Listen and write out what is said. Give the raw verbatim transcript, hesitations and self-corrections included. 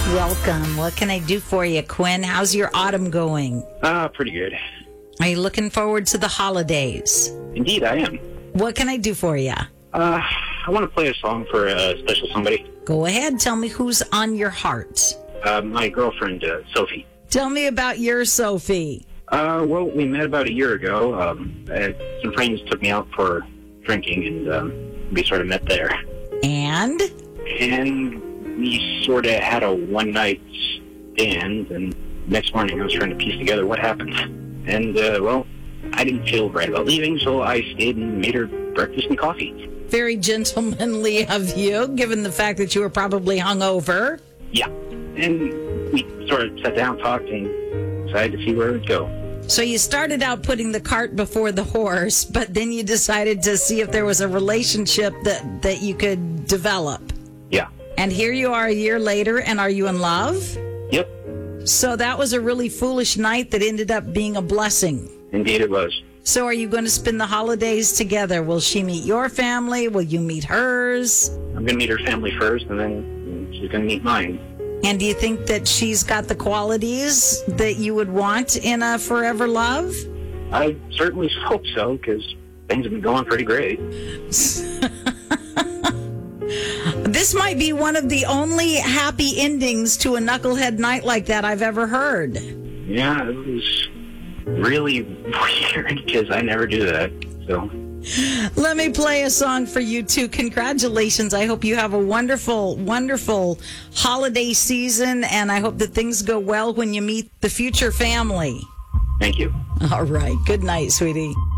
Welcome. What can I do for you, Quinn? How's your autumn going? Ah, uh, pretty good. Are you looking forward to the holidays? Indeed, I am. What can I do for you? Uh, I want to play a song for a special somebody. Go ahead. Tell me who's on your heart. Uh, my girlfriend, uh, Sophie. Tell me about your Sophie. Uh, well, we met about a year ago. Um, uh, some friends took me out for drinking, and um, we sort of met there. And? And we sort of had a one-night stand, and next morning I was trying to piece together what happened. And, uh, well, I didn't feel right about leaving, so I stayed and made her breakfast and coffee. Very gentlemanly of you, given the fact that you were probably hungover. Yeah. And we sort of sat down, talked, and decided to see where it would go. So you started out putting the cart before the horse, but then you decided to see if there was a relationship that, that you could develop. Yeah. And here you are a year later, and are you in love? Yep. So that was a really foolish night that ended up being a blessing. Indeed it was. So are you going to spend the holidays together? Will she meet your family? Will you meet hers? I'm going to meet her family first, and then she's going to meet mine. And do you think that she's got the qualities that you would want in a forever love? I certainly hope so, because things have been going pretty great. This might be one of the only happy endings to a knucklehead night like that I've ever heard. Yeah, it was really weird, because I never do that, so... Let me play a song for you, too. Congratulations. I hope you have a wonderful, wonderful holiday season, and I hope that things go well when you meet the future family. Thank you. All right. Good night, sweetie.